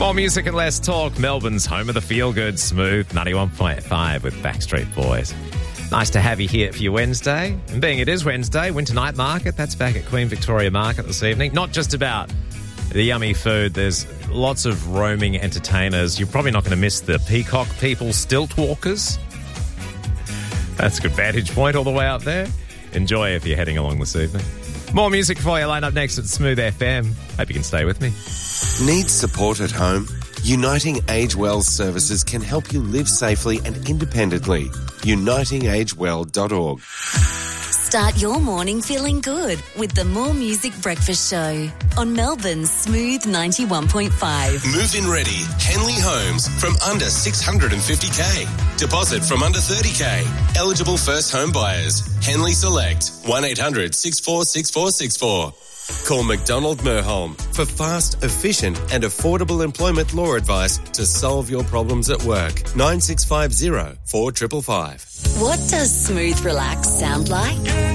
More music and less talk. Melbourne's home of the feel-good Smooth 91.5 with Backstreet Boys. Nice to have you here for your Wednesday. And being it is Wednesday, Winter Night Market, that's back at Queen Victoria Market this evening. Not just about the yummy food, there's lots of roaming entertainers. You're probably not going to miss the Peacock People Stilt Walkers. That's a good vantage point all the way out there. Enjoy if you're heading along this evening. More music for you line up next at Smooth FM. Hope you can stay with me. Need support at home? Uniting Age Well services can help you live safely and independently. UnitingAgeWell.org. Start your morning feeling good with the More Music Breakfast Show on Melbourne's Smooth 91.5. Move-in ready. Henley Homes from under 650k. Deposit from under 30k. Eligible first home buyers. Henley Select. 1-800-646464. Call McDonald Merholm for fast, efficient and affordable employment law advice to solve your problems at work. 9650 4555. What does Smooth Relax sound like?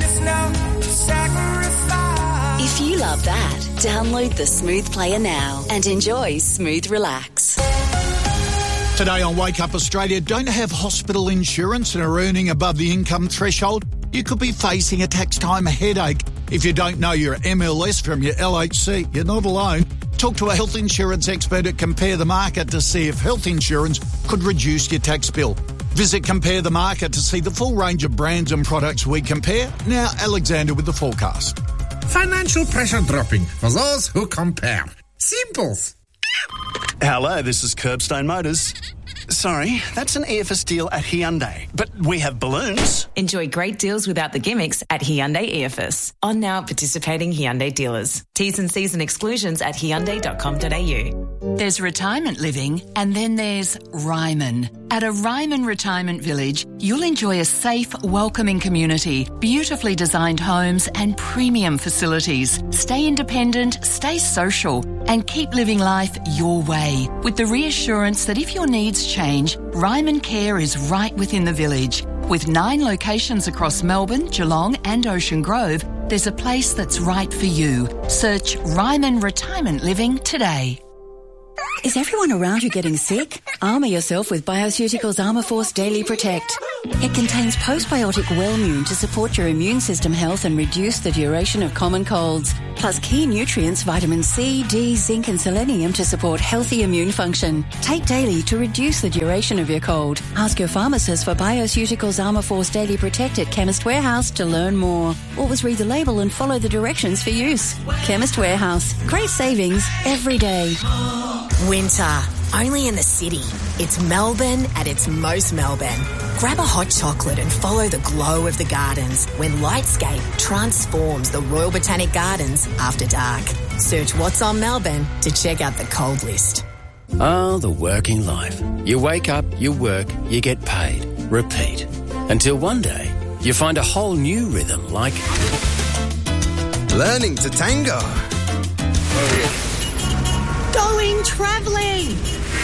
If you love that, download the Smooth Player now and enjoy Smooth Relax. Today on Wake Up Australia, don't have hospital insurance and are earning above the income threshold? You could be facing a tax time headache. If you don't know your MLS from your LHC, you're not alone. Talk to a health insurance expert at Compare the Market to see if health insurance could reduce your tax bill. Visit Compare the Market to see the full range of brands and products we compare. Now, Alexander with the forecast. Financial pressure dropping for those who compare. Simples. Hello, this is Curbstone Motors. Sorry, that's an EFS deal at Hyundai, but we have balloons. Enjoy great deals without the gimmicks at Hyundai EFS. On now participating Hyundai dealers. T's and C's and exclusions at hyundai.com.au. There's retirement living and then there's Ryman. At a Ryman Retirement Village, you'll enjoy a safe, welcoming community, beautifully designed homes and premium facilities. Stay independent, stay social and keep living life your way with the reassurance that if your needs change, Ryman Care is right within the village. With 9 locations across Melbourne, Geelong and Ocean Grove, there's a place that's right for you. Search Ryman Retirement Living today. Is everyone around you getting sick? Armour yourself with Bioceuticals Armour Force Daily Protect. It contains postbiotic Wellmune to support your immune system health and reduce the duration of common colds. Plus key nutrients vitamin C, D, zinc and selenium to support healthy immune function. Take daily to reduce the duration of your cold. Ask your pharmacist for Bioceuticals Armour Force Daily Protect at Chemist Warehouse to learn more. Always read the label and follow the directions for use. Chemist Warehouse. Great savings every day. Winter, only in the city. It's Melbourne at its most Melbourne. Grab a hot chocolate and follow the glow of the gardens when Lightscape transforms the Royal Botanic Gardens after dark. Search What's on Melbourne to check out the cold list. Oh, the working life. You wake up, you work, you get paid. Repeat. Until one day, you find a whole new rhythm like... learning to tango. Going travelling.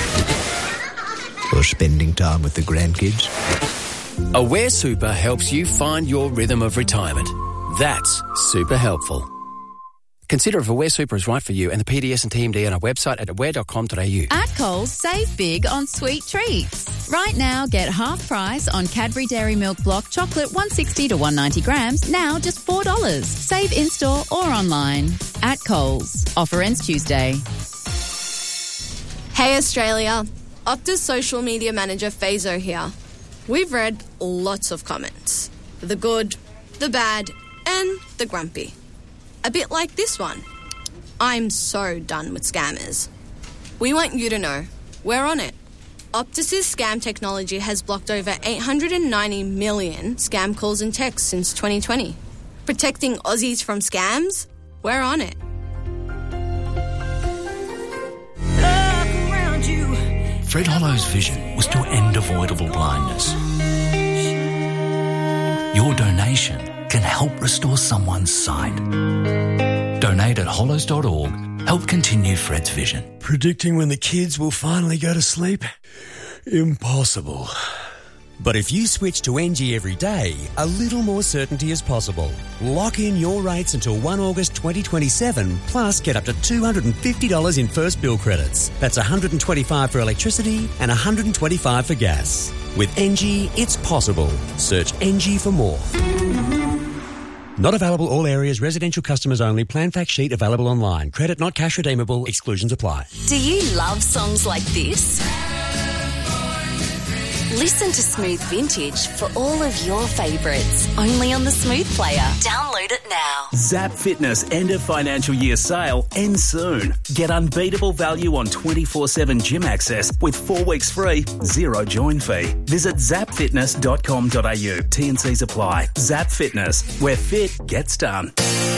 Or spending time with the grandkids. Aware Super helps you find your rhythm of retirement. That's super helpful. Consider if Aware Super is right for you and the PDS and TMD on our website at aware.com.au. At Coles, save big on sweet treats. Right now, get half price on Cadbury Dairy Milk Block Chocolate 160 to 190 grams, now just $4. Save in-store or online. At Coles. Offer ends Tuesday. Hey Australia, Optus social media manager Fazo here. We've read lots of comments. The good, the bad, and the grumpy. A bit like this one. I'm so done with scammers. We want you to know, we're on it. Optus's scam technology has blocked over 890 million scam calls and texts since 2020. Protecting Aussies from scams? We're on it. Fred Hollow's vision was to end avoidable blindness. Your donation can help restore someone's sight. Donate at hollows.org. Help continue Fred's vision. Predicting when the kids will finally go to sleep? Impossible. But if you switch to NG every day, a little more certainty is possible. Lock in your rates until 1 August 2027, plus get up to $250 in first bill credits. That's $125 for electricity and $125 for gas. With NG, it's possible. Search NG for more. Not available all areas, residential customers only. Plan fact sheet available online. Credit not cash redeemable. Exclusions apply. Do you love songs like this? Listen to Smooth Vintage for all of your favourites. Only on the Smooth Player. Download it now. Zap Fitness end of financial year sale ends soon. Get unbeatable value on 24/7 gym access with 4 weeks free, zero join fee. Visit zapfitness.com.au. T&Cs apply. Zap Fitness, where fit gets done.